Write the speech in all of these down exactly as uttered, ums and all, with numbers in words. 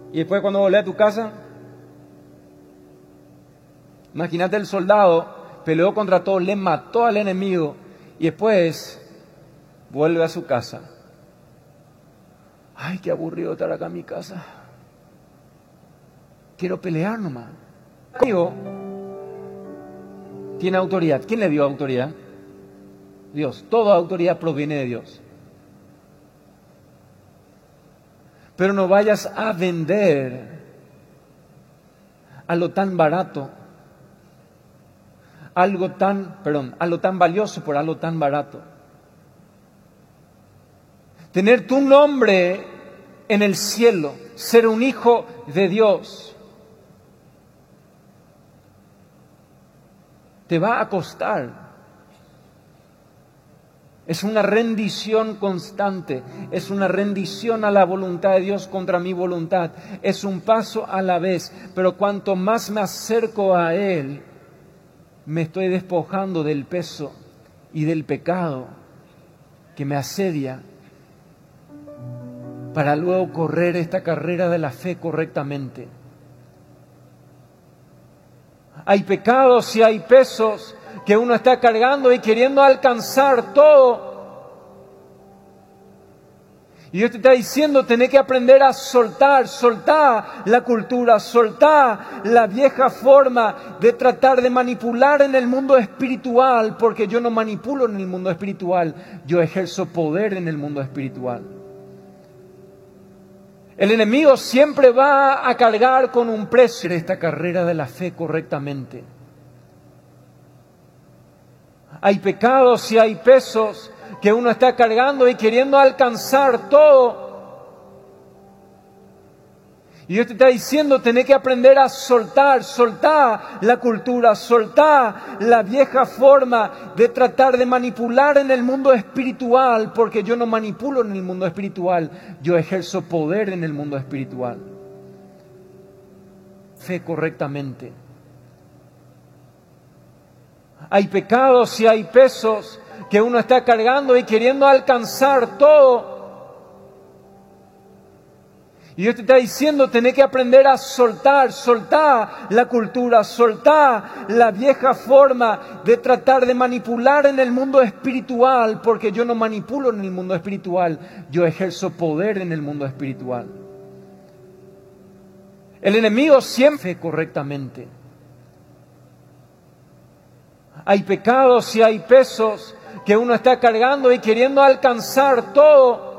Y después cuando volvés a tu casa, imagínate el soldado, peleó contra todos, le mató al enemigo y después vuelve a su casa. Ay, qué aburrido estar acá en mi casa. Quiero pelear nomás. Conmigo tiene autoridad. ¿Quién le dio autoridad? Dios. Toda autoridad proviene de Dios. Pero no vayas a vender a lo tan barato, algo tan, perdón, a lo tan valioso por algo tan barato. Tener tu nombre en el cielo, ser un hijo de Dios, te va a costar. Es una rendición constante, es una rendición a la voluntad de Dios contra mi voluntad, es un paso a la vez, pero cuanto más me acerco a Él, me estoy despojando del peso y del pecado que me asedia para luego correr esta carrera de la fe correctamente. Hay pecados y hay pesos que uno está cargando y queriendo alcanzar todo. Y Dios te está diciendo, tenés que aprender a soltar, soltar la cultura, soltar la vieja forma de tratar de manipular en el mundo espiritual, porque yo no manipulo en el mundo espiritual, yo ejerzo poder en el mundo espiritual. El enemigo siempre va a cargar con un precio esta carrera de la fe correctamente. Hay pecados y hay pesos que uno está cargando y queriendo alcanzar todo. Y Dios te está diciendo, tenés que aprender a soltar, soltar la cultura, soltar la vieja forma de tratar de manipular en el mundo espiritual, porque yo no manipulo en el mundo espiritual, yo ejerzo poder en el mundo espiritual. Fe correctamente. Hay pecados y hay pesos que uno está cargando y queriendo alcanzar todo. Y Dios te está diciendo, tenés que aprender a soltar, soltar la cultura, soltar la vieja forma de tratar de manipular en el mundo espiritual, porque yo no manipulo en el mundo espiritual, yo ejerzo poder en el mundo espiritual. El enemigo siempre correctamente. Hay pecados y hay pesos que uno está cargando y queriendo alcanzar todo.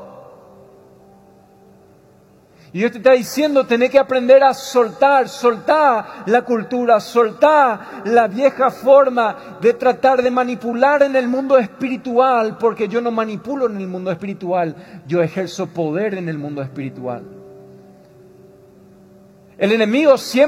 Y Dios te está diciendo, tenés que aprender a soltar, soltar la cultura, soltar la vieja forma de tratar de manipular en el mundo espiritual, porque yo no manipulo en el mundo espiritual, yo ejerzo poder en el mundo espiritual. El enemigo siempre